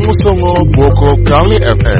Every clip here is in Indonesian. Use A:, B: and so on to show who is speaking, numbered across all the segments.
A: Songo Boko Kali FM.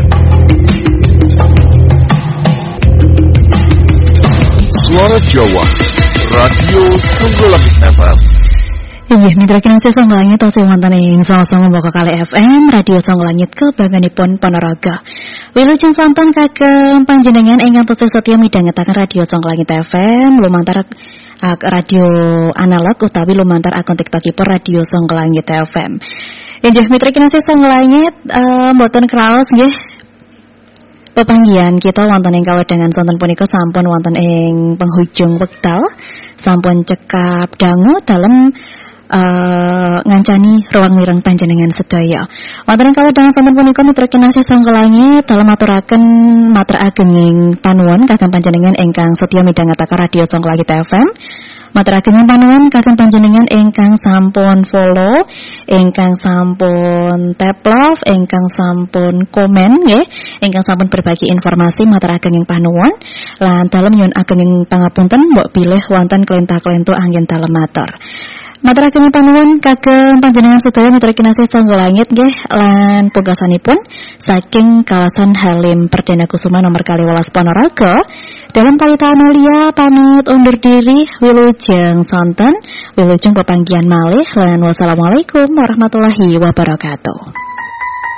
A: Suara Jawa, Radio Songgolangit FM.
B: Inggih mitra kinasih Songgolangit tasih wonten ing sama-sama Boko Kali FM, Radio Songgolangit kebangganipun Ponorogo. Wilujeng sonten kagem panjenengan ingkang tansah setya midhangetaken Radio Songgolangit FM lumantar radio analog utawi lumantar akun TikTokipun Radio Songgolangit FM. Inggih mitra kinasih Songgolangit mboten kraos nggih pepanggihan kita wonten ing kawedangan sonten punika sampun wonten ing penghujung wekdal, sampun cekap dangu dalem ngancani ruang mireng panjenengan sedaya. Wonten ing kawedangan sonten punika mitra kinasih Songgolangit dalem maturaken matur ageng panuwun kagem panjenengan ingkang setya midhangetaken Radio Songgolangit FM. Maturaken panuwun kagem panjenengan ingkang sampun follow, ingkang sampun tap love, ingkang sampun komen nggih, ingkang sampun berbagi informasi maturaken panuwun lan dalem nyuwun ageng pangapunten mbok bilih wonten kelintah-kelintu anggen dalem matur. Maturaken panuwun kagem panjenengan sedaya mitra kinasih Songgolangit nggih lan pungkasanipun saking kawasan Halim Perdana Kusuma nomor 12 Ponorogo. Dalam paritaan mulia pamit undur diri, wilujeng sonten, wilujeng pepanggihan malih lan wassalamualaikum warahmatullahi wabarakatuh.